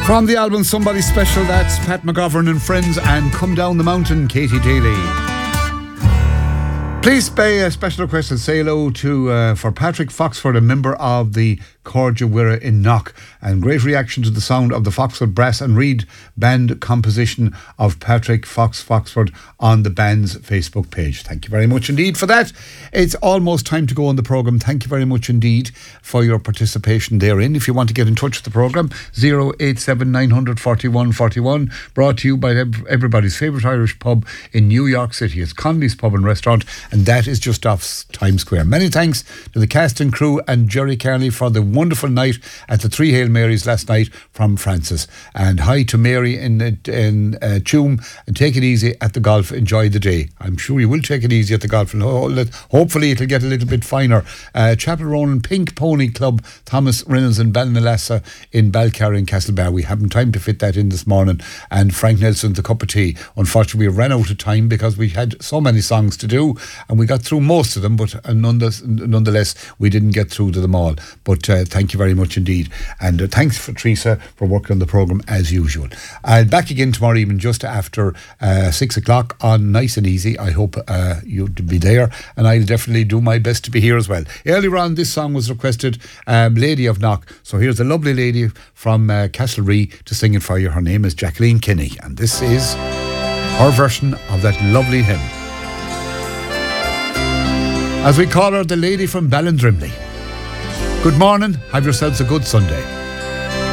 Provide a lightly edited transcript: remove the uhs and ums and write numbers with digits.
From the album Somebody Special, that's Pat McGovern and Friends and Come Down the Mountain, Katie Daly. Please pay a special request and say hello to for Patrick Foxford, a member of the Corja Wirra in Knock, and great reaction to the sound of the Foxford Brass and Reed band composition of Patrick Foxford on the band's Facebook page. Thank you very much indeed for that. It's almost time to go on the programme. Thank you very much indeed for your participation therein. If you want to get in touch with the programme, 087 941 41, brought to you by everybody's favourite Irish pub in New York City. It's Conley's Pub and Restaurant, and that is just off Times Square. Many thanks to the cast and crew and Jerry Carney for the wonderful night at the Three Hail Marys last night from Francis. And hi to Mary in Tuam, and take it easy at the golf. Enjoy the day. I'm sure you will take it easy at the golf, and hopefully it'll get a little bit finer. Chapel Ronan Pink Pony Club, Thomas Reynolds and Ballinalassa in Balcarra in Castlebar. We haven't time to fit that in this morning. And Frank Nelson's A Cup of Tea. Unfortunately, we ran out of time because we had so many songs to do, and we got through most of them, but nonetheless we didn't get through to them all. But thank you very much indeed, and thanks for Teresa for working on the programme as usual. I'll back again tomorrow evening just after 6 o'clock on Nice and Easy. I hope you'll be there, and I'll definitely do my best to be here as well. Earlier on, this song was requested, Lady of Knock, so here's a lovely lady from Castlerea to sing it for you. Her name is Jacqueline Kinney, and this is her version of that lovely hymn, as we call her the lady from Ballinadrimley. Good morning, have yourselves a good Sunday.